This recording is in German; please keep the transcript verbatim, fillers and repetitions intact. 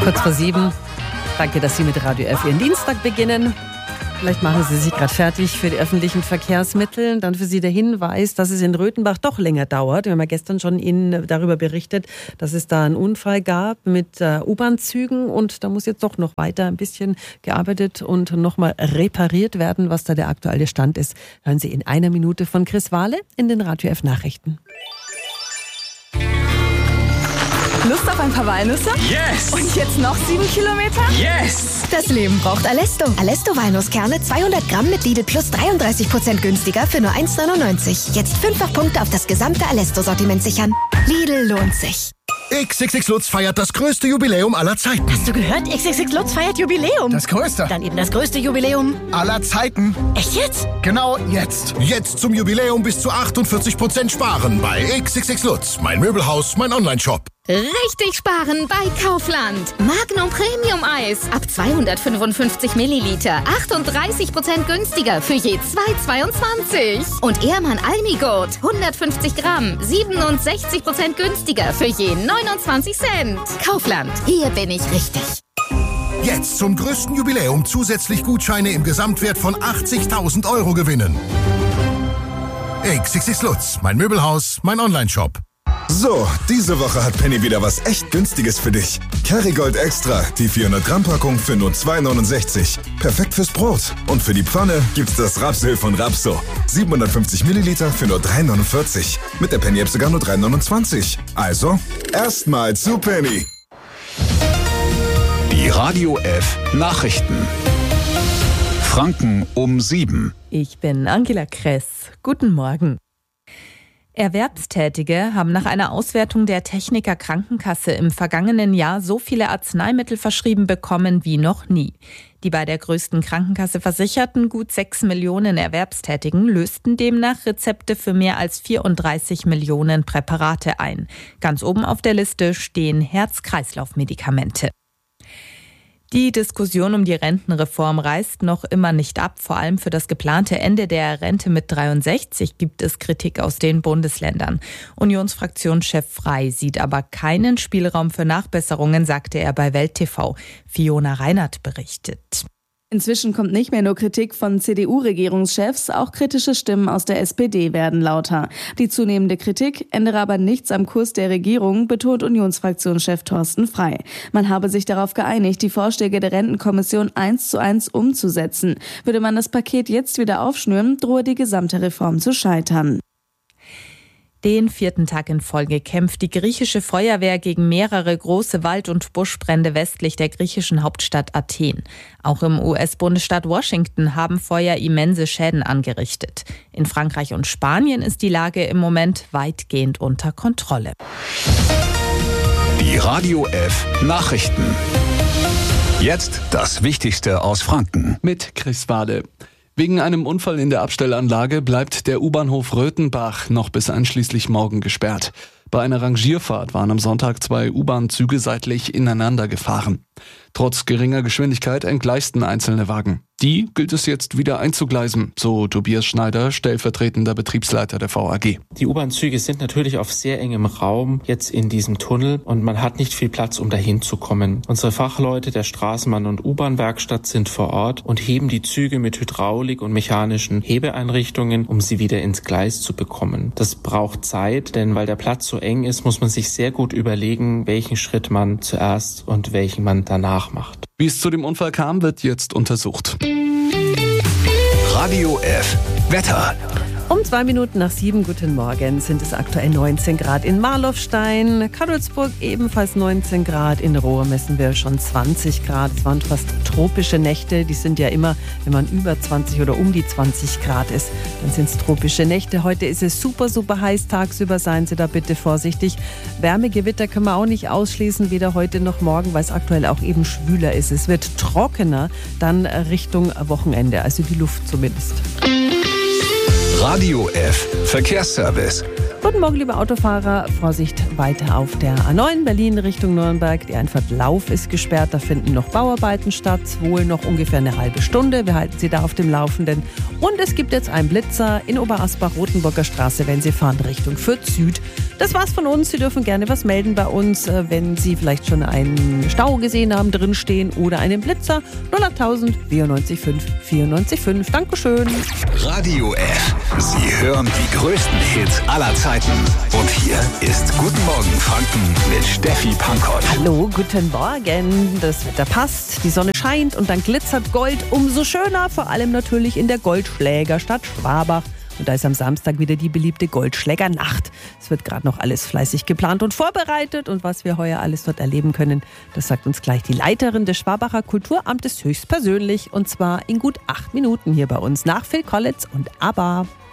Kurz vor sieben. Danke, dass Sie mit Radio F Ihren Dienstag beginnen. Vielleicht machen Sie sich gerade fertig für die öffentlichen Verkehrsmittel. Dann für Sie der Hinweis, dass es in Röthenbach doch länger dauert. Wir haben ja gestern schon Ihnen darüber berichtet, dass es da einen Unfall gab mit äh, U-Bahn-Zügen. Und da muss jetzt doch noch weiter ein bisschen gearbeitet und nochmal repariert werden, was da der aktuelle Stand ist. Hören Sie in einer Minute von Chris Wahle in den Radio F Nachrichten. Lust auf ein paar Walnüsse? Yes! Und jetzt noch sieben Kilometer? Yes! Das Leben braucht Alesto. Alesto Walnusskerne zweihundert Gramm mit Lidl Plus dreiunddreißig Prozent günstiger für nur eins neunundneunzig. Jetzt fünffach Punkte auf das gesamte Alesto-Sortiment sichern. Lidl lohnt sich. X X X Lutz feiert das größte Jubiläum aller Zeiten. Hast du gehört? X X X Lutz feiert Jubiläum. Das größte Dann eben das größte Jubiläum aller Zeiten. Echt jetzt? Genau jetzt. Jetzt zum Jubiläum bis zu achtundvierzig Prozent sparen bei X X X Lutz. Mein Möbelhaus, mein Online-Shop. Richtig sparen bei Kaufland. Magnum Premium Eis ab zweihundertfünfundfünfzig Milliliter. achtunddreißig Prozent günstiger für je zwei Euro zweiundzwanzig. Und Ehrmann Almigurt hundertfünfzig Gramm. siebenundsechzig Prozent günstiger für je neunundzwanzig Cent. Kaufland. Hier bin ich richtig. Jetzt zum größten Jubiläum zusätzlich Gutscheine im Gesamtwert von achtzigtausend Euro gewinnen. X X X Lutz. Mein Möbelhaus, mein Online-Shop. So, diese Woche hat Penny wieder was echt Günstiges für dich. Kerrygold Extra, die vierhundert Gramm Packung für nur zwei Euro neunundsechzig. Perfekt fürs Brot. Und für die Pfanne gibt's das Rapsöl von Rapso. siebenhundertfünfzig Milliliter für nur drei Euro neunundvierzig. Mit der Penny-App sogar nur drei Euro neunundzwanzig. Also, erstmal zu Penny. Die Radio F Nachrichten. Franken um sieben. Ich bin Angela Kress. Guten Morgen. Erwerbstätige haben nach einer Auswertung der Techniker Krankenkasse im vergangenen Jahr so viele Arzneimittel verschrieben bekommen wie noch nie. Die bei der größten Krankenkasse versicherten gut sechs Millionen Erwerbstätigen lösten demnach Rezepte für mehr als vierunddreißig Millionen Präparate ein. Ganz oben auf der Liste stehen Herz-Kreislauf-Medikamente. Die Diskussion um die Rentenreform reißt noch immer nicht ab. Vor allem für das geplante Ende der Rente mit dreiundsechzig gibt es Kritik aus den Bundesländern. Unionsfraktionschef Frey sieht aber keinen Spielraum für Nachbesserungen, sagte er bei Welt T V. Fiona Reinert berichtet. Inzwischen kommt nicht mehr nur Kritik von C D U-Regierungschefs, auch kritische Stimmen aus der S P D werden lauter. Die zunehmende Kritik ändere aber nichts am Kurs der Regierung, betont Unionsfraktionschef Thorsten Frey. Man habe sich darauf geeinigt, die Vorschläge der Rentenkommission eins zu eins umzusetzen. Würde man das Paket jetzt wieder aufschnüren, drohe die gesamte Reform zu scheitern. Den vierten Tag in Folge kämpft die griechische Feuerwehr gegen mehrere große Wald- und Buschbrände westlich der griechischen Hauptstadt Athen. Auch im U S-Bundesstaat Washington haben Feuer immense Schäden angerichtet. In Frankreich und Spanien ist die Lage im Moment weitgehend unter Kontrolle. Die Radio F Nachrichten. Jetzt das Wichtigste aus Franken. Mit Chris Wahle. Wegen einem Unfall in der Abstellanlage bleibt der U-Bahnhof Röthenbach noch bis einschließlich morgen gesperrt. Bei einer Rangierfahrt waren am Sonntag zwei U-Bahn-Züge seitlich ineinander gefahren. Trotz geringer Geschwindigkeit entgleisten einzelne Wagen. Die gilt es jetzt wieder einzugleisen, so Tobias Schneider, stellvertretender Betriebsleiter der V A G. Die U-Bahn-Züge sind natürlich auf sehr engem Raum jetzt in diesem Tunnel und man hat nicht viel Platz, um dahin zu kommen. Unsere Fachleute der Straßenbahn- und U-Bahn-Werkstatt sind vor Ort und heben die Züge mit Hydraulik und mechanischen Hebeeinrichtungen, um sie wieder ins Gleis zu bekommen. Das braucht Zeit, denn weil der Platz so eng ist, muss man sich sehr gut überlegen, welchen Schritt man zuerst und welchen man danach macht. Wie es zu dem Unfall kam, wird jetzt untersucht. Radio F Wetter. Um zwei Minuten nach sieben, guten Morgen, sind es aktuell neunzehn Grad in Marlofstein, Karlsburg ebenfalls neunzehn Grad, in Rohr messen wir schon zwanzig Grad. Es waren fast tropische Nächte, die sind ja immer, wenn man über zwanzig oder um die zwanzig Grad ist, dann sind es tropische Nächte. Heute ist es super, super heiß, tagsüber seien Sie da bitte vorsichtig. Wärmegewitter können wir auch nicht ausschließen, weder heute noch morgen, weil es aktuell auch eben schwüler ist. Es wird trockener dann Richtung Wochenende, also die Luft zumindest. Radio F Verkehrsservice. Guten Morgen, liebe Autofahrer. Vorsicht weiter auf der A neun Berlin Richtung Nürnberg. Die Einfahrtlauf ist gesperrt. Da finden noch Bauarbeiten statt. Wohl noch ungefähr eine halbe Stunde. Wir halten Sie da auf dem Laufenden. Und es gibt jetzt einen Blitzer in Oberasbach-Rotenburger Straße, wenn Sie fahren Richtung Fürth Süd. Das war's von uns. Sie dürfen gerne was melden bei uns, wenn Sie vielleicht schon einen Stau gesehen haben, drinstehen oder einen Blitzer. null achttausend vierundneunzig fünf vierundneunzig fünf. Dankeschön. Radio F. Sie hören die größten Hits aller Zeiten. Und hier ist Guten Morgen Franken mit Steffi Pankott. Hallo, guten Morgen. Das Wetter passt, die Sonne scheint und dann glitzert Gold umso schöner. Vor allem natürlich in der Goldschlägerstadt Schwabach. Und da ist am Samstag wieder die beliebte Goldschlägernacht. Es wird gerade noch alles fleißig geplant und vorbereitet. Und was wir heuer alles dort erleben können, das sagt uns gleich die Leiterin des Schwabacher Kulturamtes höchstpersönlich. Und zwar in gut acht Minuten hier bei uns nach Phil Collins und ABBA.